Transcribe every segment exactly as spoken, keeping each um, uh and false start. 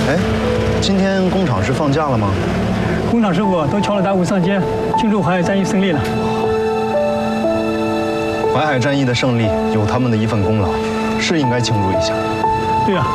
哎，今天工厂是放假了吗？ 工厂师傅都敲了大鼓上街，庆祝淮海战役胜利了。 淮海战役的胜利有他们的一份功劳，是应该庆祝一下。 对呀、啊。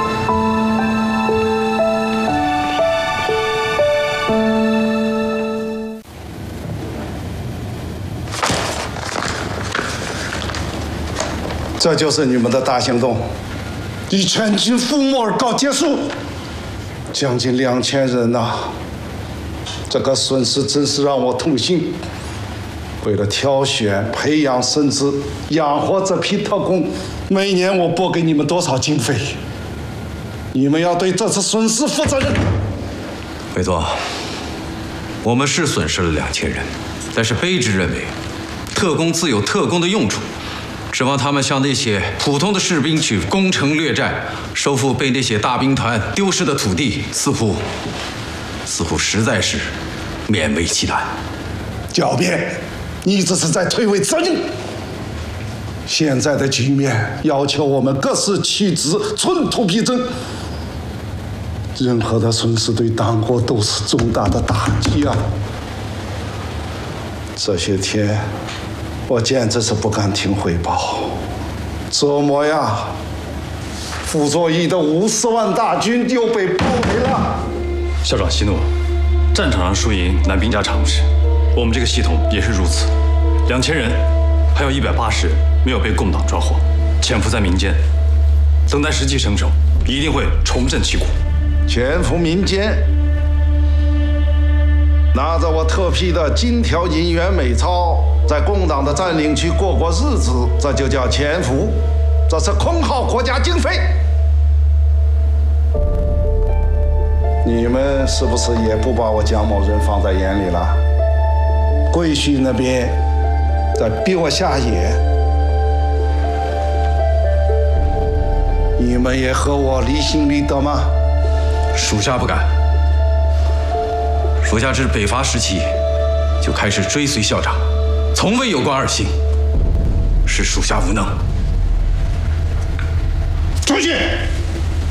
这就是你们的大行动，以全军覆没而告结束，将近两千人呐、啊，这个损失真是让我痛心。为了挑选、培养甚至养活这批特工，每年我拨给你们多少经费？你们要对这次损失负责任。 委座，我们是损失了两千人，但是卑职认为，特工自有特工的用处。 指望他们像那些普通的士兵去攻城略战，收复被那些大兵团丢失的土地，似乎，似乎实在是勉为其难。 狡辩，你这是在推诿责任。现在的局面要求我们各司其职，寸土必争。任何的损失对党国都是重大的打击啊！这些天。 我简直是不敢听汇报。周末呀，傅作义的五十万大军又被包围了。 校长息怒，战场上输赢乃兵家常事，我们这个系统也是如此。两千人，还有一百八十人没有被共党抓获，潜伏在民间，等待时机成熟，一定会重振旗鼓。 潜伏民间，拿着我特批的金条银元美钞。 在共党的占领区过过日子，这就叫潜伏，这是空耗国家经费。你们是不是也不把我蒋某人放在眼里了？贵婿那边在逼我下野，你们也和我离心离德吗？ 属下不敢。属下自北伐时期就开始追随校长。 从未有过二心，是属下无能。 出去！